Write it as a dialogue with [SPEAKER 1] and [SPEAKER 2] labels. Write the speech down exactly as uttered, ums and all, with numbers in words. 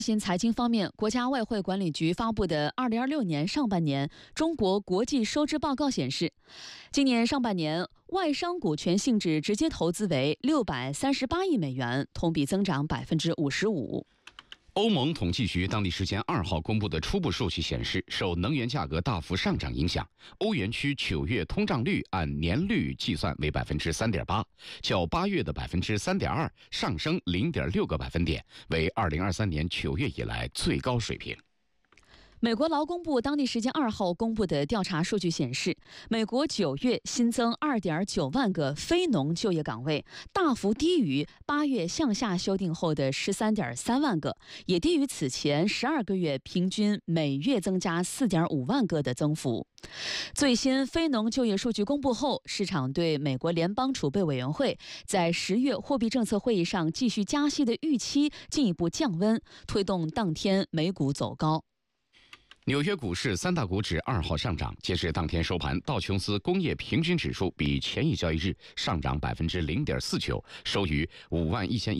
[SPEAKER 1] 新财经方面，国家外汇管理局发布的二零二六年上半年中国国际收支报告显示，今年上半年外商股权性质直接投资为六百三十八亿美元，同比增长百分之五十五。
[SPEAKER 2] 欧盟统计局当地时间二号公布的初步数据显示，受能源价格大幅上涨影响，欧元区九月通胀率按年率计算为百分之三点八，较八月的百分之三点二上升零点六个百分点，为二零二三年九月以来最高水平。
[SPEAKER 1] 美国劳工部当地时间二号公布的调查数据显示，美国九月新增二点九万个非农就业岗位，大幅低于八月向下修订后的十三点三万个，也低于此前十二个月平均每月增加四点五万个的增幅。最新非农就业数据公布后，市场对美国联邦储备委员会在十月货币政策会议上继续加息的预期进一步降温，推动当天美股走高。
[SPEAKER 2] 纽约股市三大股指二号上涨，截至当天收盘，道琼斯工业平均指数比前一交易日上涨百分之零点四九，收于五万一千一